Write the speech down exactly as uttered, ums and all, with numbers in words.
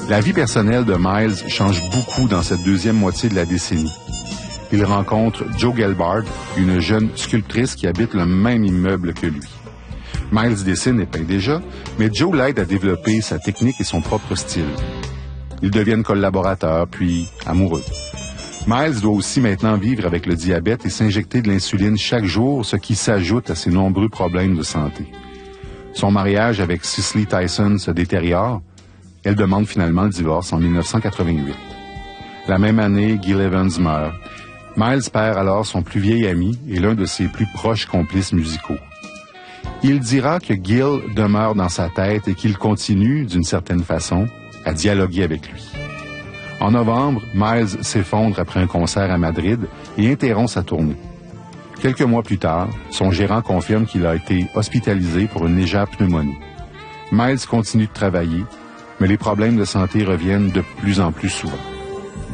La vie personnelle de Miles change beaucoup dans cette deuxième moitié de la décennie. Il rencontre Jo Gelbard, une jeune sculptrice qui habite le même immeuble que lui. Miles dessine et peint déjà, mais Jo l'aide à développer sa technique et son propre style. Ils deviennent collaborateurs, puis amoureux. Miles doit aussi maintenant vivre avec le diabète et s'injecter de l'insuline chaque jour, ce qui s'ajoute à ses nombreux problèmes de santé. Son mariage avec Cicely Tyson se détériore. Elle demande finalement le divorce en mille neuf cent quatre-vingt-huit. La même année, Gil Evans meurt. Miles perd alors son plus vieil ami et l'un de ses plus proches complices musicaux. Il dira que Gil demeure dans sa tête et qu'il continue, d'une certaine façon, à dialoguer avec lui. En novembre, Miles s'effondre après un concert à Madrid et interrompt sa tournée. Quelques mois plus tard, son gérant confirme qu'il a été hospitalisé pour une légère pneumonie. Miles continue de travailler, mais les problèmes de santé reviennent de plus en plus souvent.